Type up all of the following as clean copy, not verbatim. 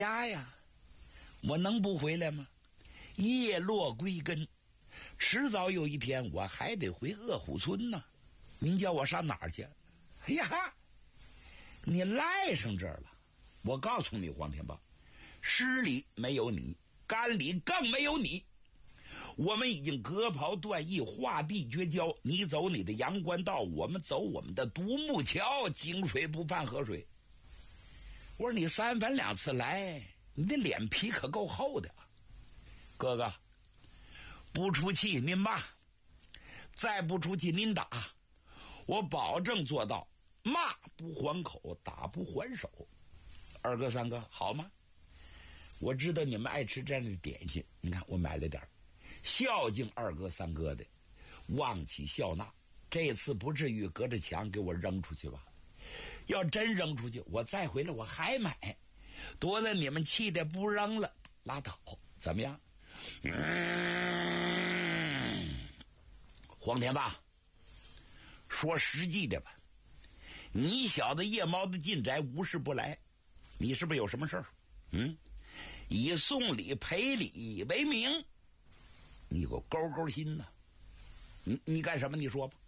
家呀，我能不回来吗？叶落归根，迟早有一天我还得回鄂虎村呢。您叫我上哪儿去？哎呀，你赖上这儿了。我告诉你，黄天霸，诗里没有你，肝里更没有你。我们已经割袍断义，画地绝交，你走你的阳关道，我们走我们的独木桥，井水不犯河水。我说你三番两次来，你的脸皮可够厚的啊。哥哥，不出气您骂，再不出气您打，我保证做到骂不还口，打不还手。二哥三哥好吗？我知道你们爱吃这样的点心，你看我买了点孝敬二哥三哥的，望其笑纳。这次不至于隔着墙给我扔出去吧？要真扔出去，我再回来我还买，多了你们气的不扔了，拉倒，怎么样？黄天霸，说实际的吧，你小子夜猫子进宅无事不来，你是不是有什么事儿？以送礼赔礼为名，你有勾勾心呢？你干什么？你说吧。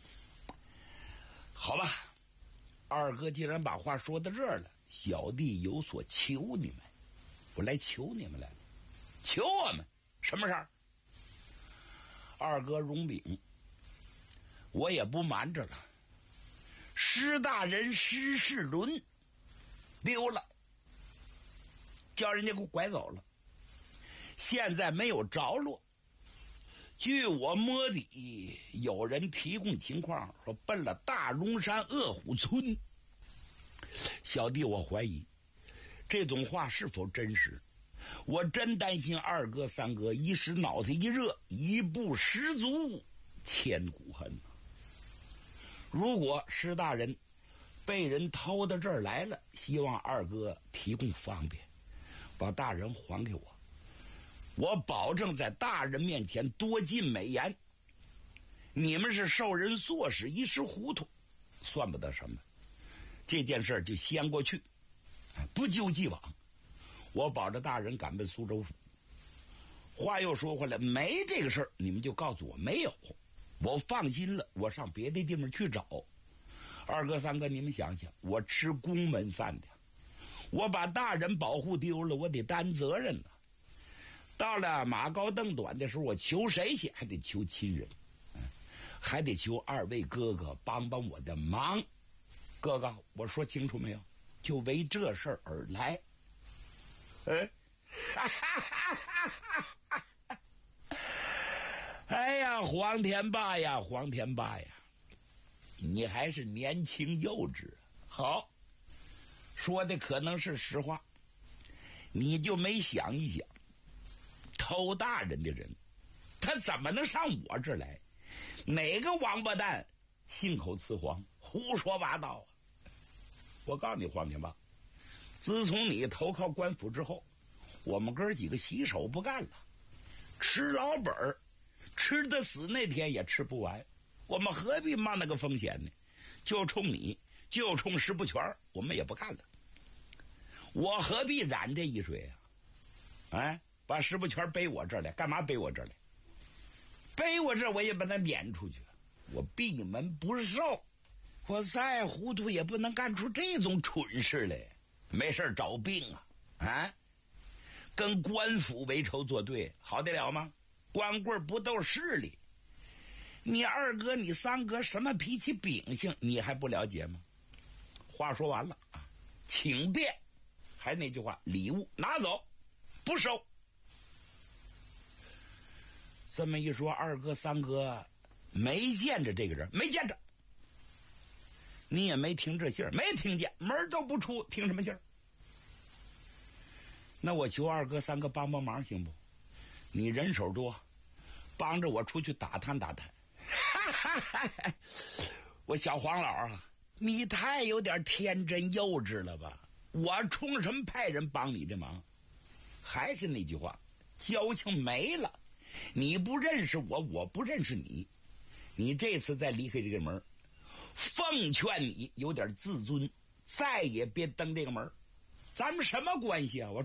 好吧，二哥既然把话说到这儿了，小弟有所求你们，我来求你们来了。求我们什么事儿？二哥荣禀，我也不瞒着了，施大人施世伦丢了，叫人家给我拐走了，现在没有着落。据我摸底，有人提供情况说奔了大龙山鄂虎村。小弟我怀疑这种话是否真实，我真担心二哥三哥一时脑袋一热，一不十足千古恨。如果施大人被人偷到这儿来了，希望二哥提供方便，把大人还给我，我保证在大人面前多尽美言。你们是受人唆使一时糊涂，算不得什么，这件事就先过去，不究既往。我保着大人赶奔苏州府。话又说回来，没这个事儿，你们就告诉我没有，我放心了，我上别的地方去找。二哥三哥，你们想想，我吃公门饭的，我把大人保护丢了，我得担责任呢。到了马高凳短的时候，我求谁去？还得求亲人，还得求二位哥哥帮帮我的忙。哥哥，我说清楚没有？就为这事儿而来。哎呀，黄天霸呀，黄天霸呀，你还是年轻幼稚。好，说的可能是实话，你就没想一想，偷大人的人他怎么能上我这儿来？哪个王八蛋信口雌黄，胡说八道啊！我告诉你，黄天霸，自从你投靠官府之后，我们哥几个洗手不干了，吃老本儿，吃得死那天也吃不完，我们何必冒那个风险呢？就冲你，就冲石不全，我们也不干了。我何必染这一水啊？把石不全背我这儿来，干嘛背我这儿来？背我这儿我也把他撵出去，我闭门不受。我再糊涂也不能干出这种蠢事来，没事找病啊！跟官府为仇作对，好得了吗？光棍不斗势力。你二哥你三哥什么脾气秉性你还不了解吗？话说完了啊，请便，还那句话，礼物拿走，不收。这么一说，二哥三哥没见着这个人，没见着，你也没听这信儿，没听见，门都不出，听什么信儿？那我求二哥三哥帮帮忙行不？你人手多，帮着我出去打探打探。我小黄老啊，你太有点天真幼稚了吧？我冲什么派人帮你的忙？还是那句话，交情没了。你不认识我，我不认识你。你这次再离开这个门，奉劝你有点自尊，再也别登这个门。 咱们什么关系啊？我